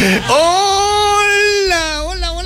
Hola,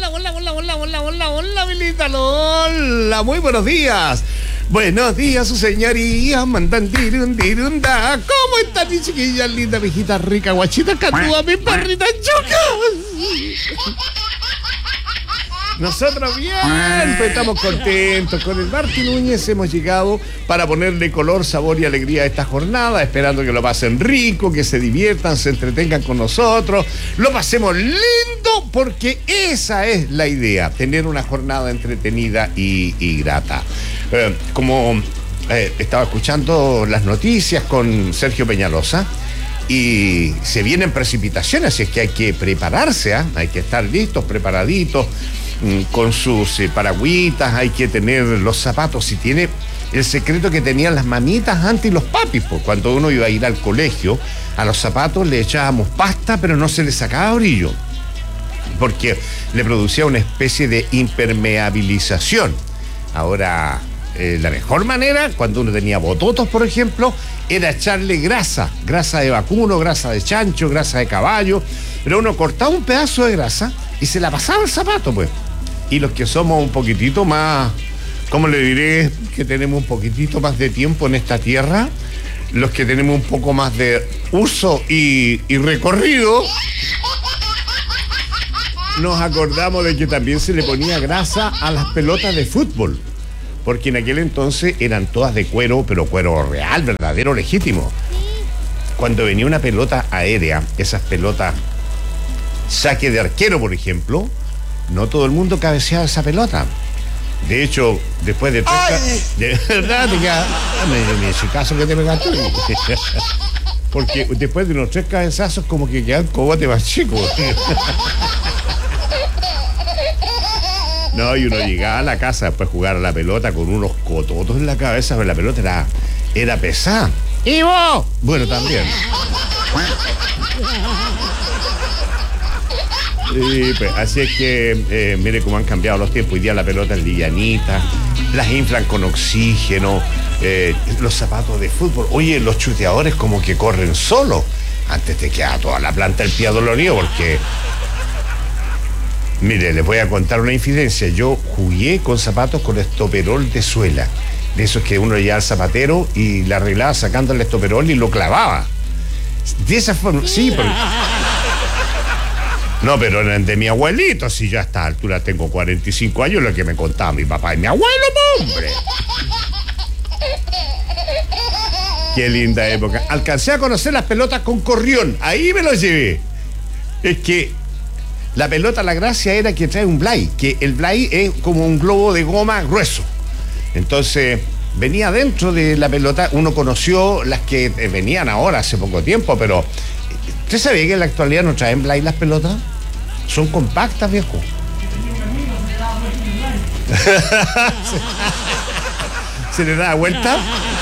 Milita, hola, muy buenos días. Buenos días, su señoría, mandan tirunda. ¿Cómo están mis chiquillas lindas, viejitas ricas, guachitas, candúas, mis perritas chucas? Nosotros bien, pues estamos contentos. Con el Martín Núñez hemos llegado para ponerle color, sabor y alegría a esta jornada, esperando que lo pasen rico, que se diviertan, se entretengan con nosotros, lo pasemos lindo, porque esa es la idea, tener una jornada entretenida y grata. Como estaba escuchando las noticias con Sergio Peñalosa, y se vienen precipitaciones, así es que hay que prepararse, hay que estar listos, preparaditos, con sus paragüitas, hay que tener los zapatos. Si tiene el secreto que tenían las mamitas antes y los papis, pues cuando uno iba a ir al colegio, a los zapatos le echábamos pasta, pero no se le sacaba brillo, porque le producía una especie de impermeabilización. Ahora, la mejor manera, cuando uno tenía bototos, por ejemplo, era echarle grasa de vacuno, grasa de chancho, grasa de caballo, pero uno cortaba un pedazo de grasa y se la pasaba al zapato, pues. Y los que somos un poquitito más, ¿cómo le diré? Que tenemos un poquitito más de tiempo en esta tierra, los que tenemos un poco más de uso y recorrido, nos acordamos de que también se le ponía grasa a las pelotas de fútbol, porque en aquel entonces eran todas de cuero, pero cuero real, verdadero, legítimo. Cuando venía una pelota aérea, esas pelotas saque de arquero, por ejemplo, no todo el mundo cabeceaba esa pelota. De hecho, después de tres... De verdad, me ese caso que te pegaste. Porque después de unos 3 cabezazos, como que quedan cogote más chico. No, y uno llegaba a la casa después de jugar a la pelota con unos cototos en la cabeza, pero la pelota era pesada. ¿Y vos? Bueno, también. Pues, así es que, mire cómo han cambiado los tiempos. Hoy día la pelota es livianita, las inflan con oxígeno, los zapatos de fútbol. Oye, los chuteadores como que corren solos. Antes te quedaba toda la planta del pie dolorido porque... Mire, les voy a contar una infidencia. Yo jugué con zapatos con estoperol de suela. De esos que uno llevaba al zapatero y le arreglaba sacando el estoperol y lo clavaba. De esa forma, sí, porque... No, pero eran de mi abuelito. Si yo a esta altura tengo 45 años, lo que me contaba mi papá y mi abuelo, hombre. Qué linda época. Alcancé a conocer las pelotas con corrión. Ahí me los llevé. Es que la pelota, la gracia era que trae un blay, que el blay es como un globo de goma grueso. Entonces, venía dentro de la pelota, uno conoció las que venían ahora hace poco tiempo, pero ¿usted sabía que en la actualidad no traen blay las pelotas? Son compactas, viejo. ¿Se le da vuelta?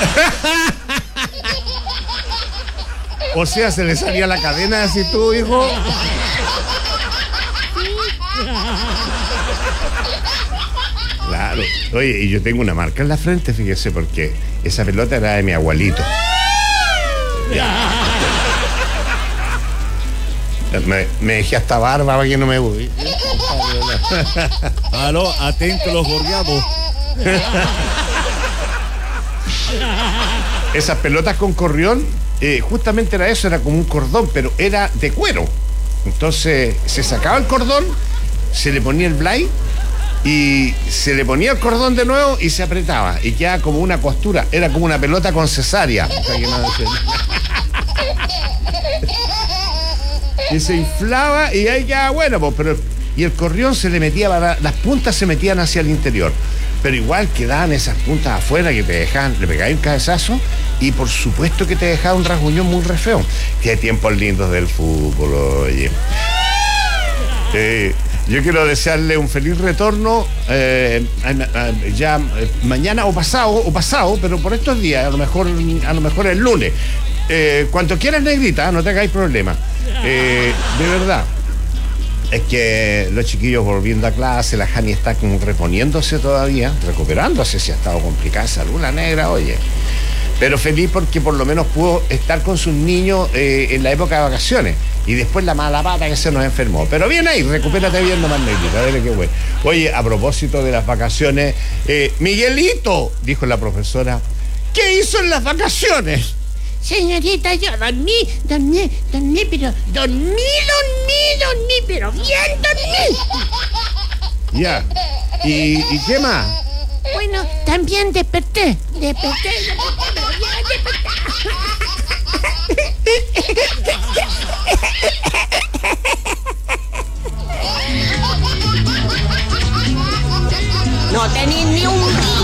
O sea, se le salía la cadena así tú, hijo. Claro. Oye, y yo tengo una marca en la frente, fíjese, porque esa pelota era de mi abuelito. Ya. Me dejé hasta barba para que no me voy. Aló, atento los gorriados. Esas pelotas con corrión, justamente era eso, era como un cordón, pero era de cuero. Entonces se sacaba el cordón, se le ponía el blay y se le ponía el cordón de nuevo y se apretaba y quedaba como una costura, era como una pelota con cesárea. Y se inflaba y ahí quedaba bueno, pues, pero y el corrión se le metía, las puntas se metían hacia el interior, pero igual quedaban esas puntas afuera que te dejaban, le pegabas un cabezazo y por supuesto que te dejaba un rasguñón muy re feo. Qué tiempos lindos del fútbol, oye. Yo quiero desearle un feliz retorno ya mañana o pasado, pero por estos días, a lo mejor el lunes. Cuanto quieras, negrita, no te hagáis problema. De verdad. Es que los chiquillos volviendo a clase, la Jani está como reponiéndose todavía, recuperándose, si ha estado complicada esa salud, la negra, oye. Pero feliz porque por lo menos pudo estar con sus niños en la época de vacaciones. Y después la mala pata que se nos enfermó. Pero bien ahí, recupérate bien nomás, negrita, dale qué güey. Oye, a propósito de las vacaciones, Miguelito, dijo la profesora, ¿qué hizo en las vacaciones? Señorita, yo dormí, pero bien dormí. Ya. ¿Y qué más? Bueno, también desperté.